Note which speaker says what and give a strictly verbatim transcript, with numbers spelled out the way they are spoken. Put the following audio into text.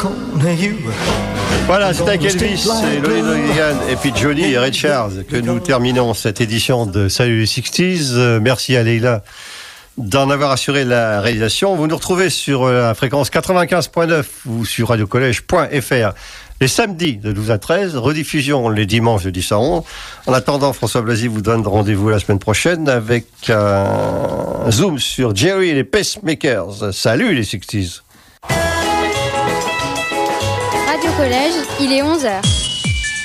Speaker 1: Voilà, c'était avec Elvis, et Lonnie Donegan, et puis Johnny et Ray Charles que nous terminons cette édition de Salut les sixties. Euh, merci à Leïla d'en avoir assuré la réalisation. Vous nous retrouvez sur la fréquence quatre-vingt-quinze point neuf ou sur radio collège point f r les samedis de douze à treize, rediffusion les dimanches de dix à onze. En attendant, François Blasi vous donne rendez-vous la semaine prochaine avec un zoom sur Jerry et les Pacemakers. Salut les sixties.
Speaker 2: Radio Collège, il est onze heures.